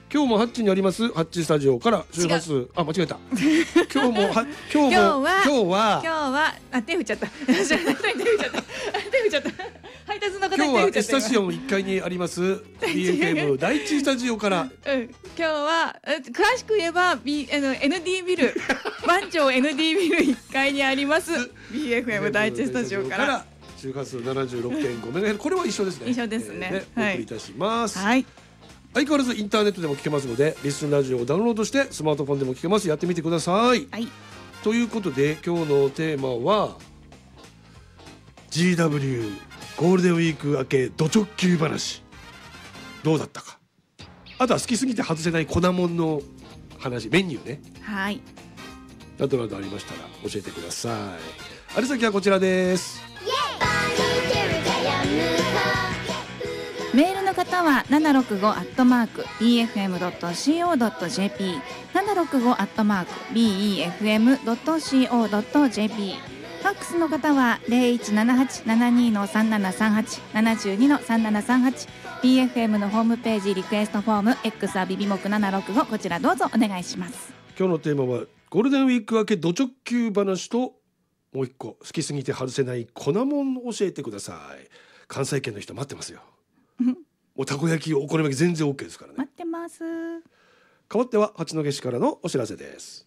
今日もハッチにありますハッチスタジオから周波数間違えた今日は手振っちゃった手振っちゃった配達の方に手振っちゃった。 今日はスタジオ1階にあります BFM 第一スタジオから、 今日は詳しく言えば、ND ビル番長 ND ビル1階にあります BFM 第一スタジオから周波数 76.5MHz これは一緒ですね。 一緒ですね、 お送りいたします、 はい、 相変わらずインターネットでも聞けますのでリスンラジオをダウンロードしてスマートフォンでも聞けます。やってみてください、 はい、 ということで今日のテーマは GW ゴールデンウィーク明けド直球話どうだったか、あとは好きすぎて外せない粉もんの話、メニューね、 はい、 などなどありましたら教えてください。あれ先はこちらです。 メールの方は765@bfm.co.jp 765@befm.co.jp ファックスの方は 0178-72-3738 72-3738 BFM のホームページリクエストフォーム X はビビモク765こちらどうぞお願いします。 今日のテーマはゴールデンウィーク明けド直球話ともう一個好きすぎて外せない粉もん教えてください。関西圏の人待ってますよおたこ焼きお好み焼き全然 OK ですからね。 待ってます。 代わっては八戸市からのお知らせです。